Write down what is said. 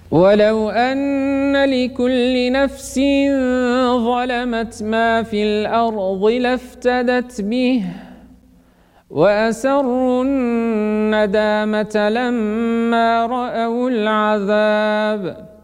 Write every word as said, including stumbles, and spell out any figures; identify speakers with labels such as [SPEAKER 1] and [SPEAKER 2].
[SPEAKER 1] ولو أن لكل نفس ظلمت ما في الأرض لافتدت به وأسروا الندامة لما رأوا العذاب